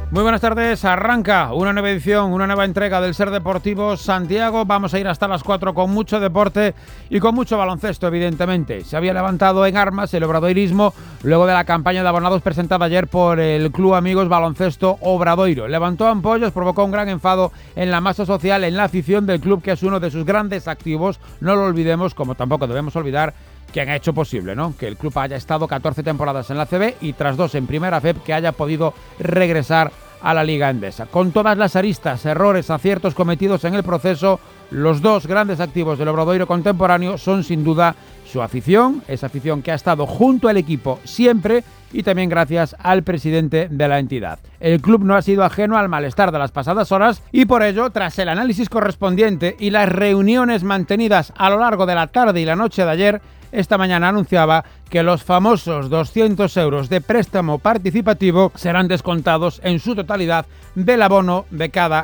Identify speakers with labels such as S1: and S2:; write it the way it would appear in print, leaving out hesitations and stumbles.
S1: Muy buenas tardes, arranca una nueva edición, una nueva entrega del Ser Deportivo Santiago. Vamos a ir hasta las 4 con mucho deporte y con mucho baloncesto, evidentemente. Se había levantado en armas el obradoirismo luego de la campaña de abonados presentada ayer por el Club Amigos Baloncesto Obradoiro. Levantó ampollos, provocó un gran enfado en la masa social, en la afición del club, que es uno de sus grandes activos. No lo olvidemos, como tampoco debemos olvidar quien ha hecho posible, ¿no?, que el club haya estado 14 temporadas en la CB y tras 2 en Primera FEB, que haya podido regresar a la Liga Endesa. Con todas las aristas, errores, aciertos cometidos en el proceso, los dos grandes activos del Obradoiro contemporáneo son sin duda su afición, esa afición que ha estado junto al equipo siempre, y también gracias al presidente de la entidad. El club no ha sido ajeno al malestar de las pasadas horas y por ello, tras el análisis correspondiente y las reuniones mantenidas a lo largo de la tarde y la noche de ayer, esta mañana anunciaba que los famosos 200 euros de préstamo participativo serán descontados en su totalidad del abono de cada